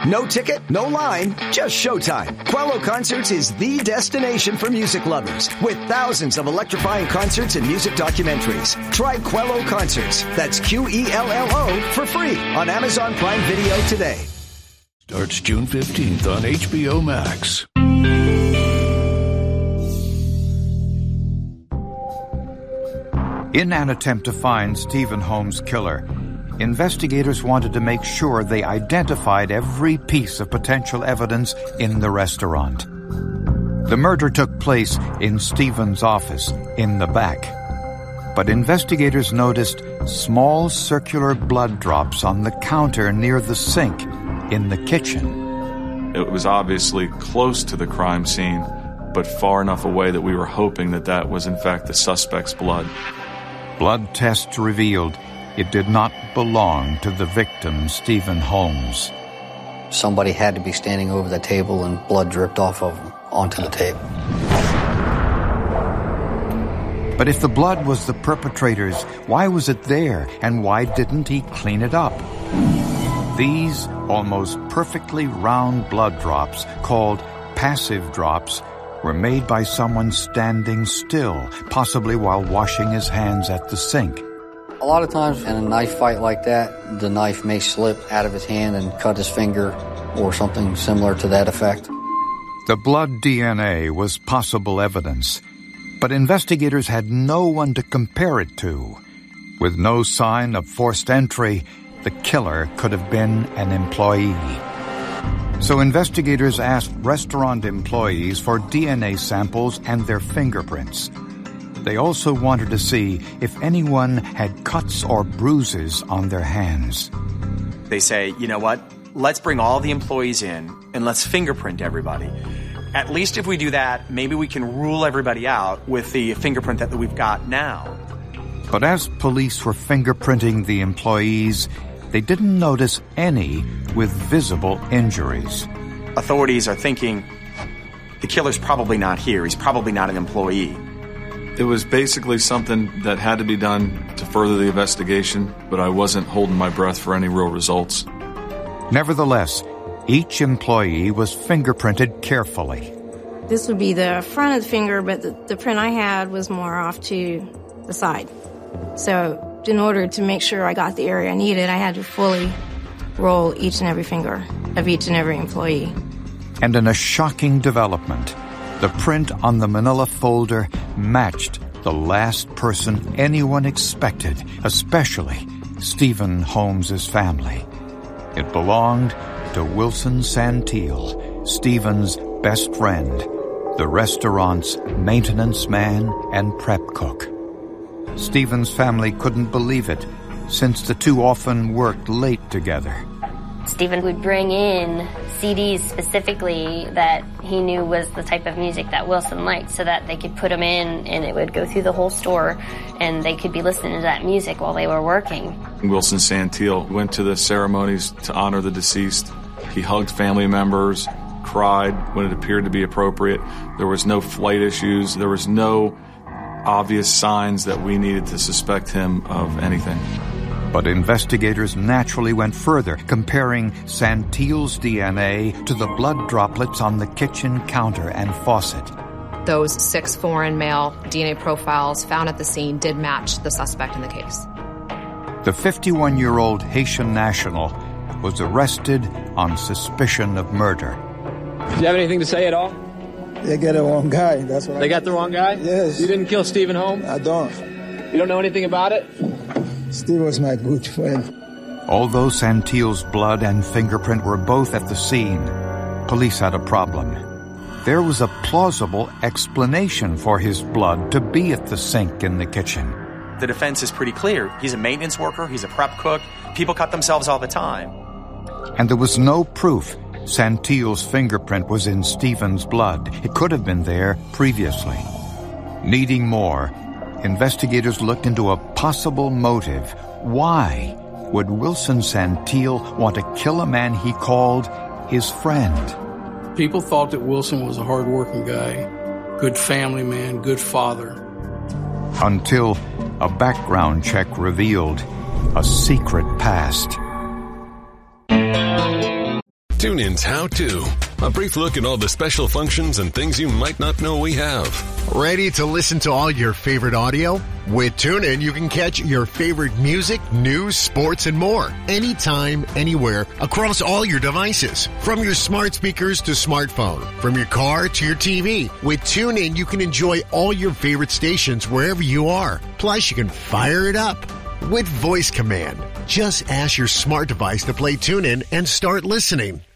No ticket, no line, just showtime. Quello Concerts is the destination for music lovers with thousands of electrifying concerts and music documentaries. Try Quello Concerts. That's Quello for free on Amazon Prime Video today. Starts June 15th on HBO Max. In an attempt to find Stephen Holmes' killer, investigators wanted to make sure they identified every piece of potential evidence in the restaurant. The murder took place in Stephen's office, in the back. But investigators noticed small circular blood drops on the counter near the sink in the kitchen. It was obviously close to the crime scene, but far enough away that we were hoping that that was in fact the suspect's blood. Blood tests revealed it did not belong to the victim, Stephen Holmes. Somebody had to be standing over the table and blood dripped off of him onto the table. But if the blood was the perpetrator's, why was it there and why didn't he clean it up? These almost perfectly round blood drops, called passive drops, were made by someone standing still, possibly while washing his hands at the sink. A lot of times in a knife fight like that, the knife may slip out of his hand and cut his finger or something similar to that effect. The blood DNA was possible evidence, but investigators had no one to compare it to. With no sign of forced entry, the killer could have been an employee. So investigators asked restaurant employees for DNA samples and their fingerprints. They also wanted to see if anyone had cuts or bruises on their hands. They say, you know what? Let's bring all the employees in and let's fingerprint everybody. At least if we do that, maybe we can rule everybody out with the fingerprint that we've got now. But as police were fingerprinting the employees, they didn't notice any with visible injuries. Authorities are thinking, the killer's probably not here. He's probably not an employee. It was basically something that had to be done to further the investigation, but I wasn't holding my breath for any real results. Nevertheless, each employee was fingerprinted carefully. This would be the front of the finger, but the print I had was more off to the side. So in order to make sure I got the area I needed, I had to fully roll each and every finger of each and every employee. And in a shocking development, the print on the manila folder matched the last person anyone expected, especially Stephen Holmes' family. It belonged to Wilson Santil, Stephen's best friend, the restaurant's maintenance man and prep cook. Stephen's family couldn't believe it, since the two often worked late together. Stephen would bring in CDs specifically that he knew was the type of music that Wilson liked so that they could put them in and it would go through the whole store and they could be listening to that music while they were working. Wilson Santil went to the ceremonies to honor the deceased. He hugged family members, cried when it appeared to be appropriate. There was no flight issues. There was no obvious signs that we needed to suspect him of anything. But investigators naturally went further, comparing Santil's DNA to the blood droplets on the kitchen counter and faucet. Those 6 foreign male DNA profiles found at the scene did match the suspect in the case. The 51-year-old Haitian national was arrested on suspicion of murder. Do you have anything to say at all? They got the wrong guy. That's what They got the wrong guy? Yes. You didn't kill Stephen Holmes? I don't. You don't know anything about it? Steve was my good friend. Although Santil's blood and fingerprint were both at the scene, police had a problem. There was a plausible explanation for his blood to be at the sink in the kitchen. The defense is pretty clear. He's a maintenance worker. He's a prep cook. People cut themselves all the time. And there was no proof Santil's fingerprint was in Stephen's blood. It could have been there previously. Needing more, investigators looked into a possible motive. Why would Wilson Santil want to kill a man he called his friend? People thought that Wilson was a hard-working guy, good family man, good father. Until a background check revealed a secret past. TuneIn's How To. A brief look at all the special functions and things you might not know we have. Ready to listen to all your favorite audio? With TuneIn, you can catch your favorite music, news, sports, and more. Anytime, anywhere, across all your devices. From your smart speakers to smartphone. From your car to your TV. With TuneIn, you can enjoy all your favorite stations wherever you are. Plus, you can fire it up with voice command. Just ask your smart device to play TuneIn and start listening.